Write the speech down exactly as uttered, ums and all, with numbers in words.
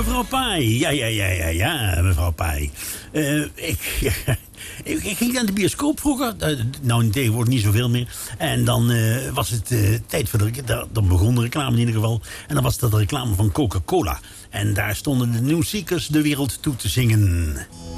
mevrouw Pai. Ja, ja, ja, ja, ja, mevrouw Pai. Uh, ik, ja, ik, ik ging naar de bioscoop vroeger. Uh, nou, tegenwoordig niet zoveel meer. En dan uh, was het uh, tijd voor de... Dan begon de reclame in ieder geval. En dan was dat de reclame van Coca-Cola. En daar stonden de New Seekers de wereld toe te zingen.